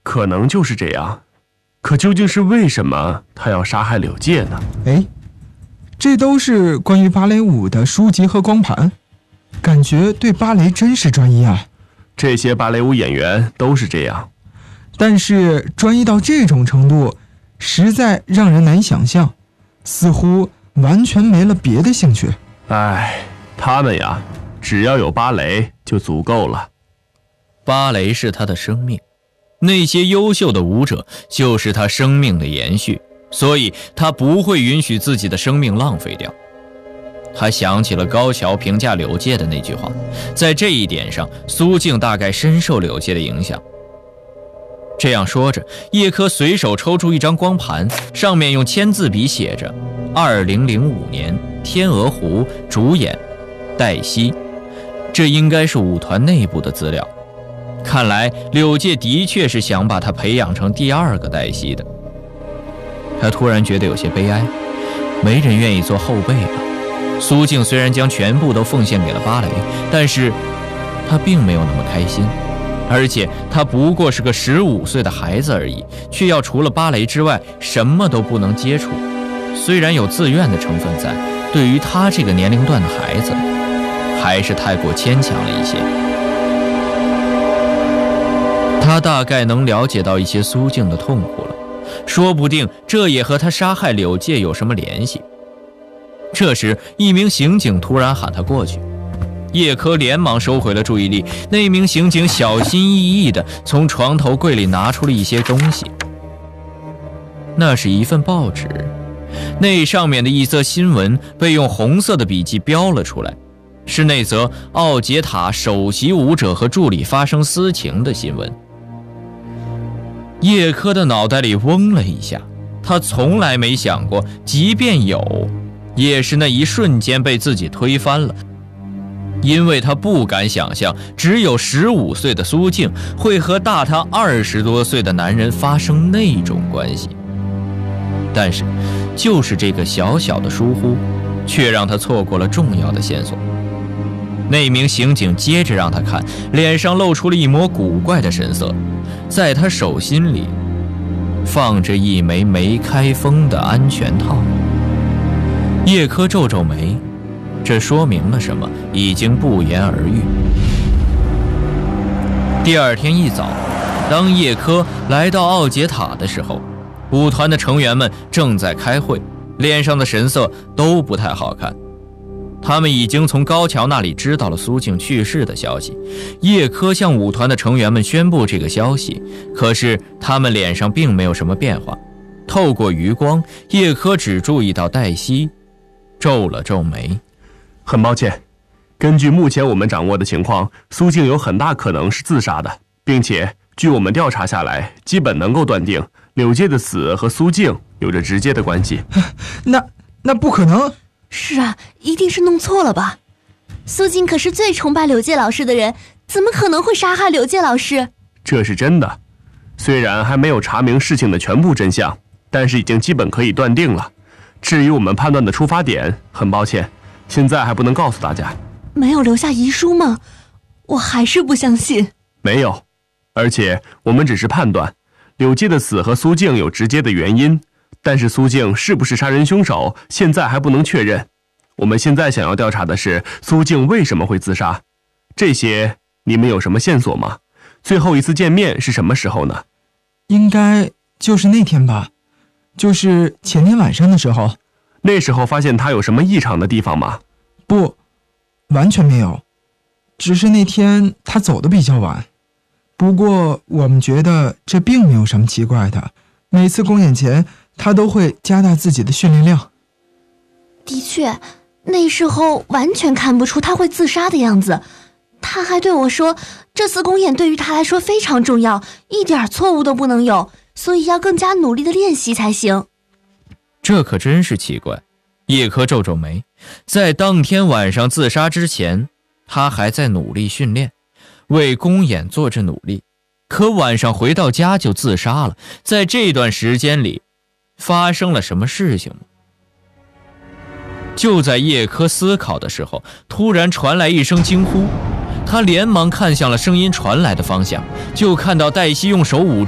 可能就是这样，可究竟是为什么他要杀害柳介呢？ 这都是关于芭蕾舞的书籍和光盘，感觉对芭蕾真是专一啊。 这些芭蕾舞演员都是这样， 但是专一到这种程度，实在让人难以想象，似乎完全没了别的兴趣。 他们呀，只要有芭蕾就足够了。 芭蕾是他的生命，那些优秀的舞者就是他生命的延续，所以他不会允许自己的生命浪费掉。他想起了高桥评价柳介的那句话，在这一点上，苏静大概深受柳介的影响。这样说着，叶柯随手抽出一张光盘，上面用签字笔写着2005年天鹅湖主演黛西，这应该是舞团内部的资料。看来柳介的确是想把他培养成第二个黛西的。他突然觉得有些悲哀，没人愿意做后辈吧。苏静虽然将全部都奉献给了芭蕾，但是他并没有那么开心，而且他不过是个15岁的孩子而已，却要除了芭蕾之外什么都不能接触。虽然有自愿的成分在，对于他这个年龄段的孩子，还是太过牵强了一些。他大概能了解到一些苏静的痛苦了，说不定这也和他杀害柳介有什么联系。这时，一名刑警突然喊他过去，叶柯连忙收回了注意力。那名刑警小心翼翼地从床头柜里拿出了一些东西，那是一份报纸，那上面的一则新闻被用红色的笔记标了出来，是那则奥杰塔首席舞者和助理发生私情的新闻。叶柯的脑袋里嗡了一下，他从来没想过，即便有，也是那一瞬间被自己推翻了，因为他不敢想象只有15岁的苏静会和大他20多岁的男人发生那种关系。但是就是这个小小的疏忽，却让他错过了重要的线索。那名刑警接着让他看，脸上露出了一抹古怪的神色，在他手心里放着一枚没开封的安全套。叶柯皱皱眉，这说明了什么，已经不言而喻。第二天一早，当叶柯来到奥杰塔的时候，舞团的成员们正在开会，脸上的神色都不太好看。他们已经从高桥那里知道了苏静去世的消息，叶柯向舞团的成员们宣布这个消息，可是他们脸上并没有什么变化。透过余光，叶柯只注意到黛西皱了皱眉。 很抱歉，根据目前我们掌握的情况，苏静有很大可能是自杀的，并且据我们调查下来，基本能够断定柳介的死和苏静有着直接的关系。 那不可能。 是啊，一定是弄错了吧。苏静可是最崇拜柳介老师的人，怎么可能会杀害柳介老师？ 这是真的，虽然还没有查明事情的全部真相，但是已经基本可以断定了。至于我们判断的出发点，很抱歉，现在还不能告诉大家。 没有留下遗书吗？我还是不相信。 没有，而且我们只是判断柳介的死和苏静有直接的原因，但是苏静是不是杀人凶手，现在还不能确认。我们现在想要调查的是苏静为什么会自杀。这些你们有什么线索吗？最后一次见面是什么时候呢？ 应该就是那天吧，就是前天晚上的时候。 那时候发现他有什么异常的地方吗？ 不，完全没有，只是那天他走得比较晚。不过我们觉得这并没有什么奇怪的，每次公演前他都会加大自己的训练量。 的确，那时候完全看不出他会自杀的样子。他还对我说，这次公演对于他来说非常重要，一点错误都不能有，所以要更加努力的练习才行。 这可真是奇怪。叶柯皱皱眉，在当天晚上自杀之前，他还在努力训练，为公演做着努力，可晚上回到家就自杀了。在这段时间里发生了什么事情吗？就在叶柯思考的时候，突然传来一声惊呼，他连忙看向了声音传来的方向，就看到黛西用手捂